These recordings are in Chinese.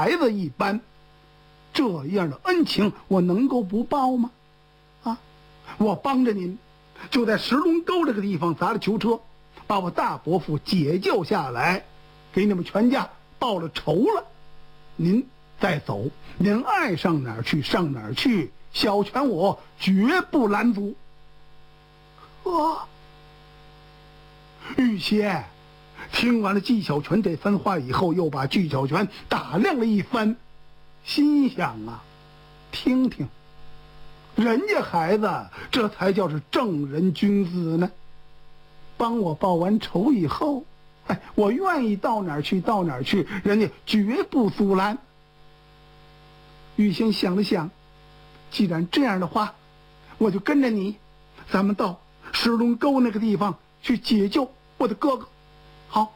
孩子一般，这样的恩情我能够不报吗？啊，我帮着您，就在石龙沟这个地方砸了囚车，把我大伯父解救下来，给你们全家报了仇了。您再走，您爱上哪儿去上哪儿去，小泉我绝不拦阻。玉仙听完了纪晓泉这番话以后，又把纪晓泉打量了一番，心想啊，听听，人家孩子这才叫是正人君子呢。帮我报完仇以后，我愿意到哪儿去到哪儿去，人家绝不阻拦。玉仙想了想，既然这样的话，我就跟着你，咱们到石龙沟那个地方去解救我的哥哥。好，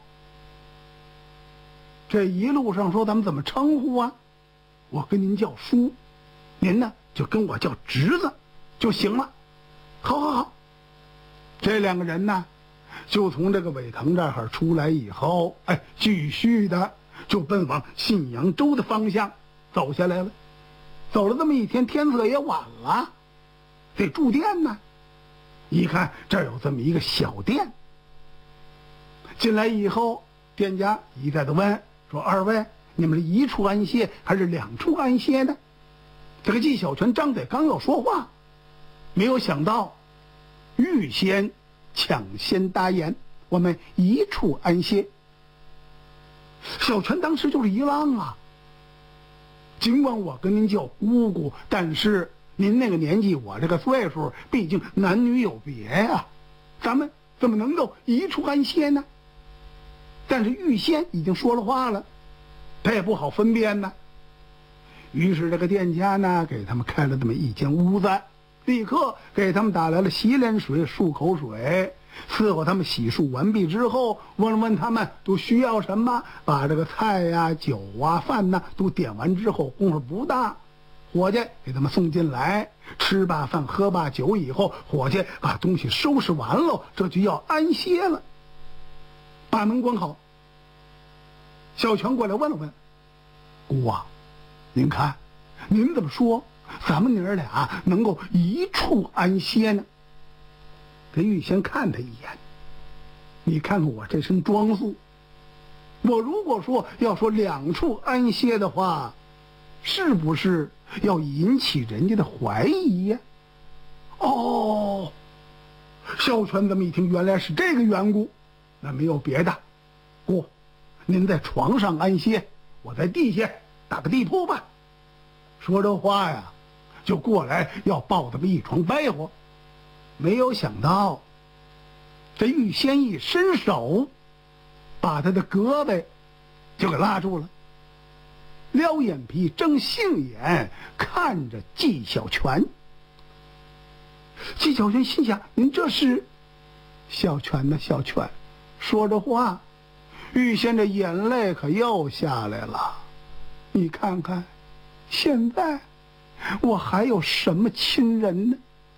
这一路上说咱们怎么称呼啊？我跟您叫叔，您呢就跟我叫侄子就行了。好，这两个人呢就从这个尾藤这儿出来以后，继续的就奔往信阳州的方向走下来了。走了这么一天，天色也晚了，得住店呢。一看这儿有这么一个小店，进来以后，店家一再的问说：“二位，你们是一处安歇还是两处安歇呢？”这个纪晓泉张嘴刚要说话，没有想到玉仙抢先答言：“我们一处安歇。”小泉当时就是一愣啊，尽管我跟您叫姑姑，但是您那个年纪，我这个岁数，毕竟男女有别呀，咱们怎么能够一处安歇呢？但是玉仙已经说了话了，他也不好分辨呢。于是这个店家呢，给他们开了这么一间屋子，立刻给他们打来了洗脸水、漱口水，伺候他们洗漱完毕之后，问了问他们都需要什么，把这个菜呀、酒啊、饭呐都点完之后，功夫不大，伙计给他们送进来，吃罢饭喝罢酒以后，伙计把东西收拾完了，这就要安歇了。把门关好，小泉过来问了问：“姑啊，您看，您怎么说咱们娘俩能够一处安歇呢？”这玉仙看他一眼：“你看看我这身装束，我如果说要说两处安歇的话，是不是要引起人家的怀疑呀？”哦，小泉这么一听，原来是这个缘故，那没有别的，姑，您在床上安歇，我在地下打个地铺吧。说这话呀，就过来要抱这么一床白活。没有想到，这玉仙一伸手，把他的胳膊就给拉住了，撩眼皮，睁杏眼看着纪晓泉。纪晓泉心想：“您这是？”小泉呢？小泉说着话，玉仙的眼泪可又下来了。你看看，现在我还有什么亲人呢？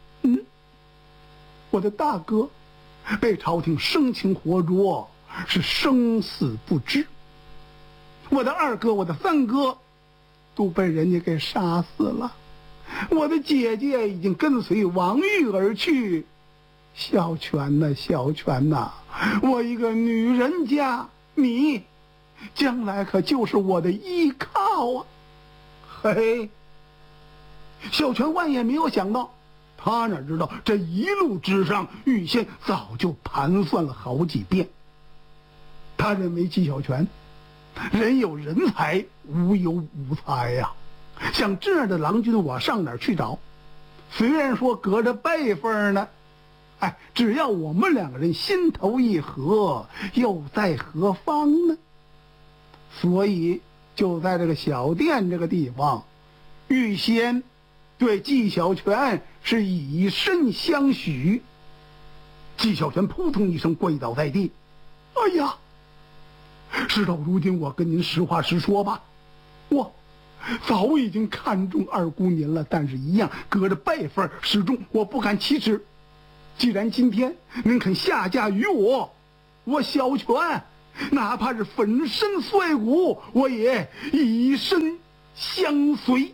我的大哥被朝廷生擒活捉，是生死不知。我的二哥、我的三哥都被人家给杀死了。我的姐姐已经跟随王玉而去。小泉呐，小泉呐，我一个女人家，你将来可就是我的依靠啊！嘿，小泉万也没有想到，他哪知道这一路之上，玉仙早就盘算了好几遍。他认为纪晓泉人有人才，无有武才呀，像这样的郎君，我上哪儿去找？虽然说隔着辈分呢，只要我们两个人心头一合，又在何方呢？所以就在这个小店这个地方，玉仙对纪晓泉是以身相许。纪晓泉扑通一声跪倒在地：“哎呀，事到如今，我跟您实话实说吧，我早已经看中二姑您了，但是一样隔着辈分，始终我不敢启齿。既然今天您肯下嫁于我，我小泉哪怕是粉身碎骨，我也以身相随。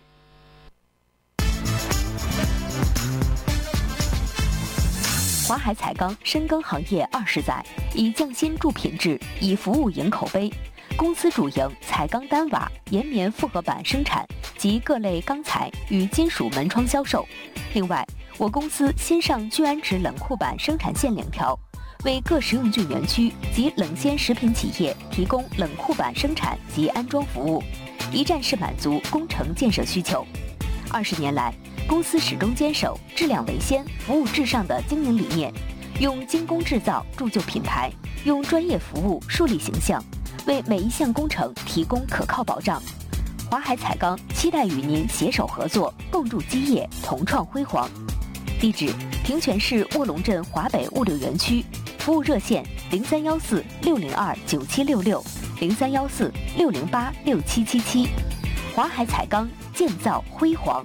华海彩钢深耕行业20载，以匠心铸品质，以服务赢口碑。公司主营彩钢单瓦、岩棉复合板生产及各类钢材与金属门窗销售。另外，我公司新上聚氨酯冷库板生产线2条，为各食用菌园区及冷鲜食品企业提供冷库板生产及安装服务，一站式满足工程建设需求。20年来，公司始终坚守质量为先、服务至上的经营理念，用精工制造铸就品牌，用专业服务树立形象，为每一项工程提供可靠保障。华海彩钢期待与您携手合作，共筑基业，同创辉煌。地址：平泉市卧龙镇华北物流园区，服务热线0314-602-9766，0314-608-6777。华海彩钢，建造辉煌。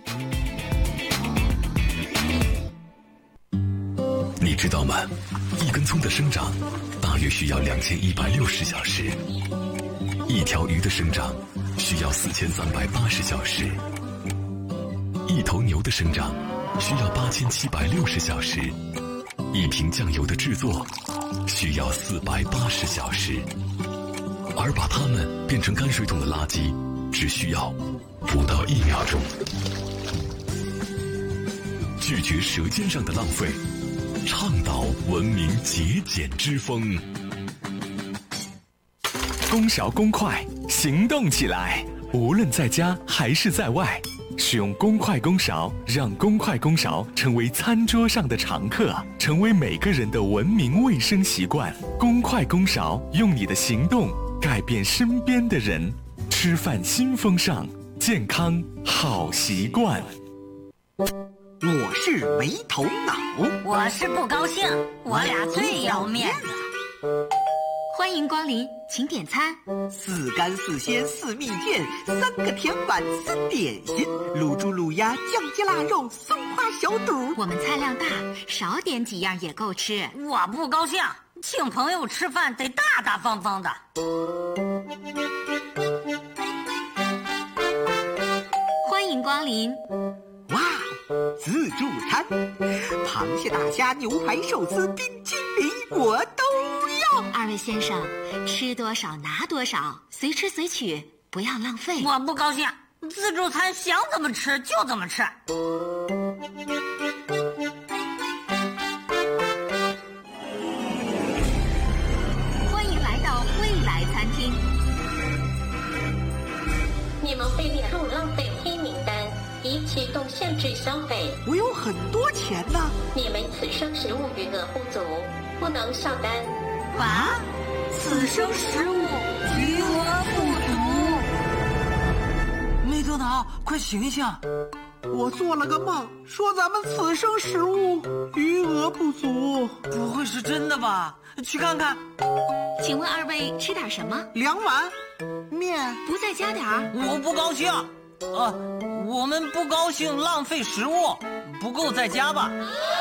你知道吗？一根葱的生长大约需要2160小时，一条鱼的生长需要4380小时，一头牛的生长需要8760小时，一瓶酱油的制作需要480小时，而把它们变成泔水桶的垃圾只需要不到1秒钟。拒绝舌尖上的浪费，倡导文明节俭之风。 公勺公筷，行动起来！无论在家还是在外，使用公筷公勺，让公筷公勺成为餐桌上的常客，成为每个人的文明卫生习惯。公筷公勺，用你的行动改变身边的人。吃饭新风尚，健康好习惯。 我是没头脑， 我是不高兴，我俩最要面子。 欢迎光临，请点餐。 4干4鲜4蜜饯，3个甜碗3点心，卤猪卤鸭酱鸡腊肉松花小肚。 我们菜量大，少点几样也够吃。 我不高兴，请朋友吃饭得大大方方的。 欢迎光临。 哇，自助餐，螃蟹、大虾、牛排、寿司、冰淇淋，我都要。 2位先生，吃多少拿多少，随吃随取，不要浪费。 我不高兴，自助餐想怎么吃就怎么吃。 欢迎来到未来餐厅。 你们被列入浪费黑名单，已启动限制消费。 我有很多钱呢。 你们此生食物余额不足，不能上单。 啊？此生食物余额不足？ 没头脑，快醒一醒！ 我做了个梦，说咱们此生食物余额不足。 不会是真的吧？去看看。 请问2位吃点什么 ？2碗面。 不再加点儿？ 我不高兴。我们不高兴浪费食物，不够再加吧。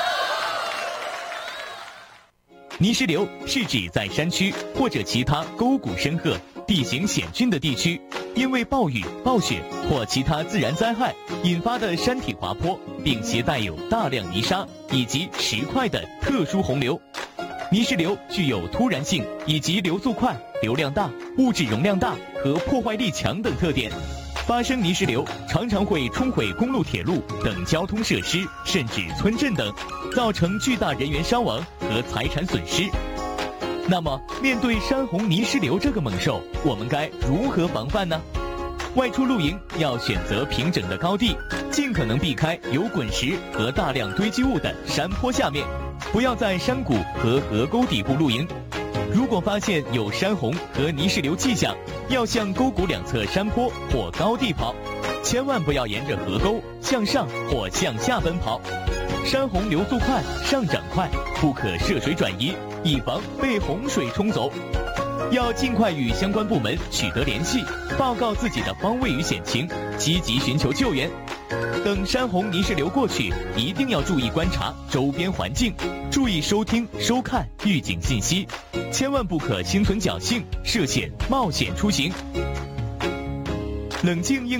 泥石流是指在山区或者其他沟谷深壑、地形险峻的地区，因为暴雨、暴雪或其他自然灾害引发的山体滑坡，并携带有大量泥沙以及石块的特殊洪流。泥石流具有突然性以及流速快、流量大、物质容量大和破坏力强等特点。发生泥石流常常会冲毁公路、铁路等交通设施，甚至村镇等，造成巨大人员伤亡和财产损失。那么，面对山洪泥石流这个猛兽，我们该如何防范呢？外出露营要选择平整的高地，尽可能避开有滚石和大量堆积物的山坡下面，不要在山谷和河沟底部露营。如果发现有山洪和泥石流迹象，要向沟谷两侧山坡或高地跑，千万不要沿着河沟向上或向下奔跑。山洪流速快，上涨快，不可涉水转移，以防被洪水冲走。要尽快与相关部门取得联系，报告自己的方位与险情，积极寻求救援。 等山洪泥石流过去，一定要注意观察周边环境，注意收听、收看预警信息，千万不可心存侥幸，涉险冒险出行。冷静应